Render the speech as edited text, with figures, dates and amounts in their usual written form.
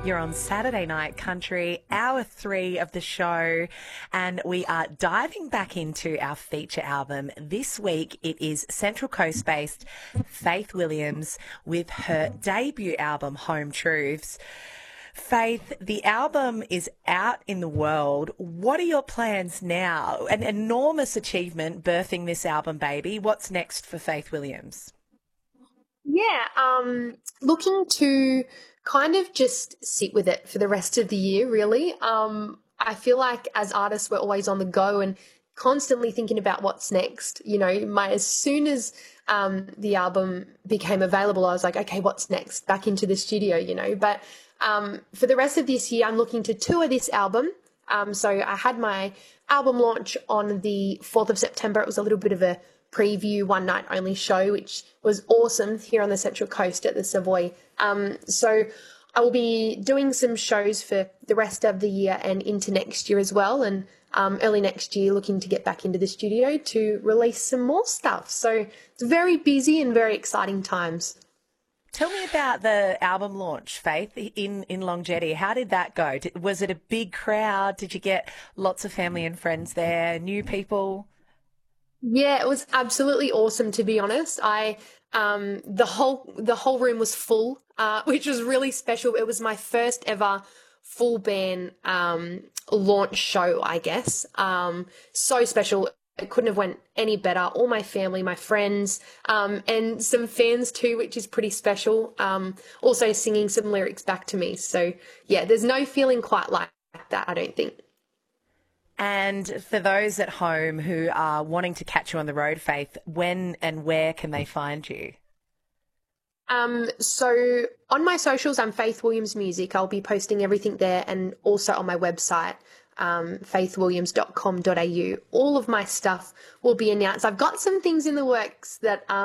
You're on Saturday Night Country, hour 3 of the show, and we are diving back into our feature album. This week it is Central Coast-based Faith Williams with her debut album, Home Truths. Faith, the album is out in the world. What are your plans now? An enormous achievement birthing this album, baby. What's next for Faith Williams? Looking to kind of just sit with it for the rest of the year, really. I feel like as artists, we're always on the go and constantly thinking about what's next. You know, as soon as the album became available, I was like, okay, what's next? Back into the studio, you know. But for the rest of this year, I'm looking to tour this album. So I had my album launch on the 4th of September. It was a little bit of a preview, one night only show, which was awesome here on the Central Coast at the Savoy. So I will be doing some shows for the rest of the year and into next year as well. And early next year, looking to get back into the studio to release some more stuff. So it's very busy and very exciting times. Tell me about the album launch, Faith, in Longjetti. How did that go? Was it a big crowd? Did you get lots of family and friends there, new people? Yeah, it was absolutely awesome, to be honest. The whole room was full, which was really special. It was my first ever full band launch show, I guess. So special. It couldn't have went any better. All my family, my friends, and some fans too, which is pretty special. Also singing some lyrics back to me. So yeah, there's no feeling quite like that, I don't think. And for those at home who are wanting to catch you on the road, Faith, when and where can they find you? So on my socials, I'm Faith Williams Music. I'll be posting everything there, and also on my website, faithwilliams.com.au. All of my stuff will be announced. I've got some things in the works that